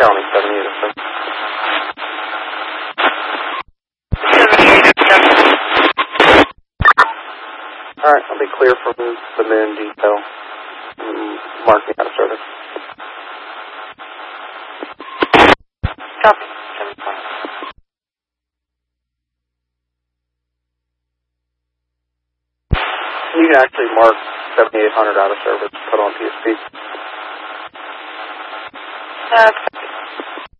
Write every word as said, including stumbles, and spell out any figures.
County, seventy-eight oh seven. Alright, I'll be clear from the moon detail. Marking out of service. Copy. seventy-four. You can actually mark seventy-eight hundred out of service, put on P S P. Uh,